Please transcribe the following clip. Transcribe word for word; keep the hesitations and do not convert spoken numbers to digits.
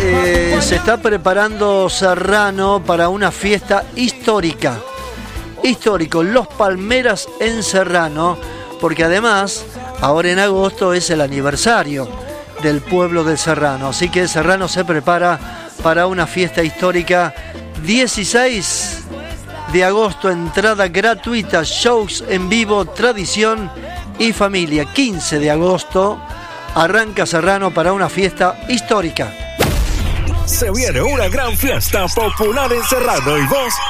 eh, se está preparando Serrano para una fiesta histórica. Histórico, Los Palmeras en Serrano, porque además, ahora en agosto es el aniversario del pueblo de Serrano. Así que Serrano se prepara para una fiesta histórica. dieciséis de agosto, entrada gratuita, shows en vivo, tradición y familia. quince de agosto, arranca Serrano para una fiesta histórica. Se viene una gran fiesta popular en Serrano y vos